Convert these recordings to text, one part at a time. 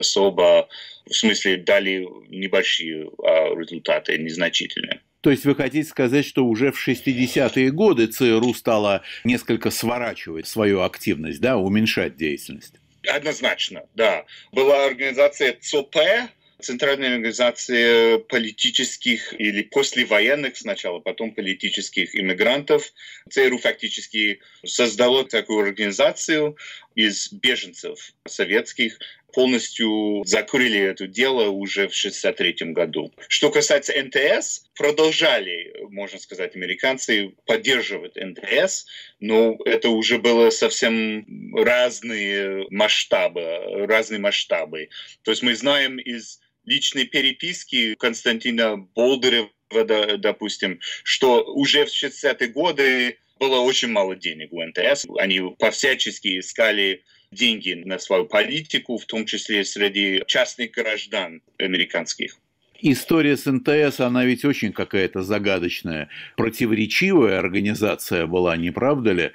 особо, в смысле, дали небольшие результаты, незначительные. То есть вы хотите сказать, что уже в 60-е годы ЦРУ стала несколько сворачивать свою активность, да, уменьшать деятельность? Однозначно, да. Была организация ЦОП, Центральная организация политических или послевоенных сначала, потом политических иммигрантов. ЦРУ фактически создало такую организацию из беженцев советских, полностью закрыли это дело уже в 1963 году. Что касается НТС, продолжали, можно сказать, американцы поддерживать НТС, но это уже было совсем разные масштабы. То есть мы знаем из личной переписки Константина Болдырева, допустим, что уже в 60-е годы было очень мало денег у НТС. Они по-всячески искали деньги на свою политику, в том числе среди частных граждан американских. История с НТС, она ведь очень какая-то загадочная, противоречивая организация была, не правда ли?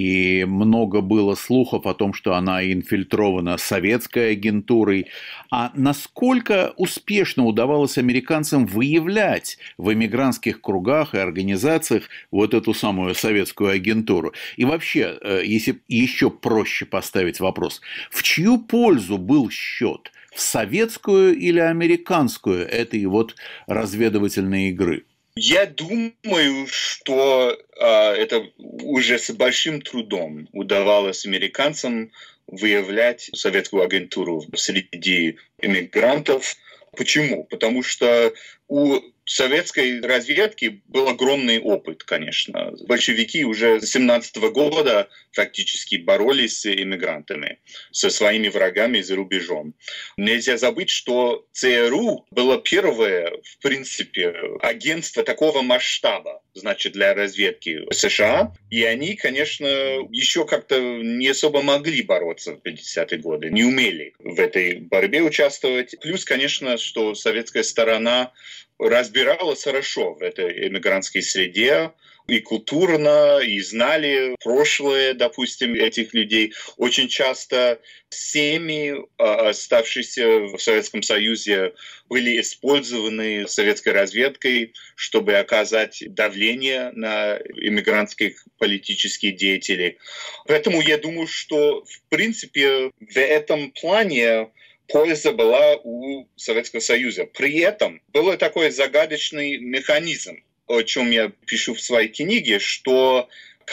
И много было слухов о том, что она инфильтрована советской агентурой. А насколько успешно удавалось американцам выявлять в эмигрантских кругах и организациях вот эту самую советскую агентуру? И вообще, если еще проще поставить вопрос, в чью пользу был счет? В советскую или американскую этой вот разведывательной игры? Я думаю, что это уже с большим трудом удавалось американцам выявлять советскую агентуру среди иммигрантов. Почему? Потому что у советской разведки был огромный опыт, конечно. Большевики уже с 1917 года фактически боролись с иммигрантами, со своими врагами за рубежом. Нельзя забыть, что ЦРУ было первое, в принципе, агентство такого масштаба, значит, для разведки США. И они, конечно, еще как-то не особо могли бороться в 50-е годы, не умели в этой борьбе участвовать. Плюс, конечно, что советская сторона разбиралась хорошо в этой эмигрантской среде и культурно, и знали прошлое, допустим, этих людей. Очень часто семьи, оставшиеся в Советском Союзе, были использованы советской разведкой, чтобы оказать давление на иммигрантских политических деятелей. Поэтому я думаю, что, в принципе, в этом плане польза была у Советского Союза. При этом был такой загадочный механизм, о чем я пишу в своей книге, что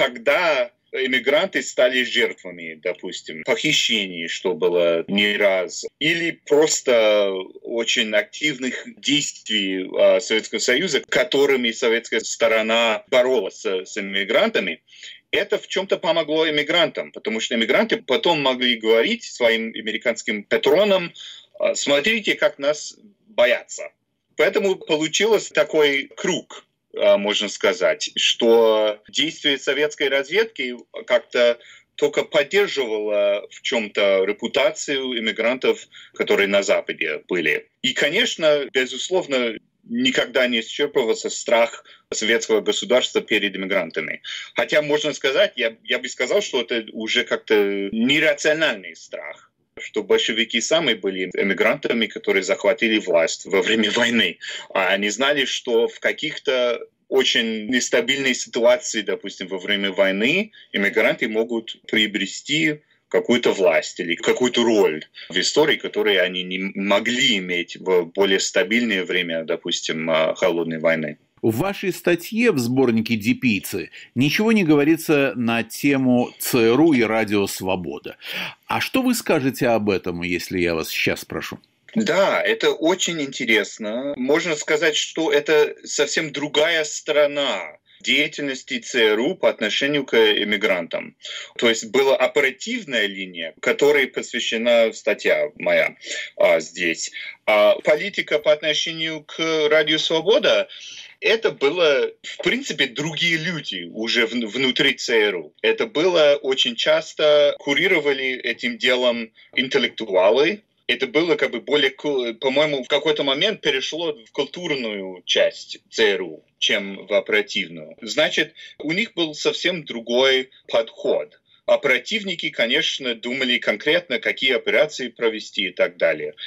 когда иммигранты стали жертвами, допустим, похищений, что было не раз, или просто очень активных действий Советского Союза, которыми советская сторона боролась с иммигрантами, это в чем-то помогло иммигрантам, потому что иммигранты потом могли говорить своим американским патронам: смотрите, как нас боятся. Поэтому получился такой круг, можно сказать, что действие советской разведки как-то только поддерживало в чем-то репутацию иммигрантов, которые на Западе были. И, конечно, безусловно, никогда не исчерпывался страх советского государства перед иммигрантами. Хотя, можно сказать, я бы сказал, что это уже как-то нерациональный страх, что большевики сами были эмигрантами, которые захватили власть во время войны. А они знали, что в каких-то очень нестабильной ситуации, допустим, во время войны, иммигранты могут приобрести какую-то власть или какую-то роль в истории, которую они не могли иметь в более стабильное время, допустим, холодной войны. В вашей статье в сборнике «Дипийцы» ничего не говорится на тему ЦРУ и радио «Свобода». А что вы скажете об этом, если я вас сейчас спрошу? Да, это очень интересно. Можно сказать, что это совсем другая сторона деятельности ЦРУ по отношению к иммигрантам. То есть была оперативная линия, которой посвящена статья моя здесь. А политика по отношению к Радио Свобода — это было, в принципе, другие люди уже внутри ЦРУ. Это было очень часто, курировали этим делом интеллектуалы. Это было как бы более, по-моему, в какой-то момент перешло в культурную часть ЦРУ, чем в оперативную. Значит, у них был совсем другой подход. Оперативники, конечно, думали конкретно, какие операции провести и так далее.